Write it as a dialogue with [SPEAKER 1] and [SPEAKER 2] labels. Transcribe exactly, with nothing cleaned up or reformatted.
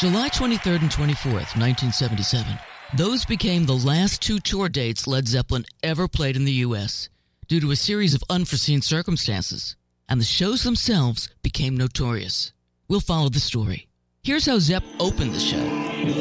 [SPEAKER 1] July twenty-third and twenty-fourth, nineteen seventy-seven. Those became the last two tour dates Led Zeppelin ever played in the U S due to a series of unforeseen circumstances, and the shows themselves became notorious. We'll follow the story. Here's how Zepp opened the show.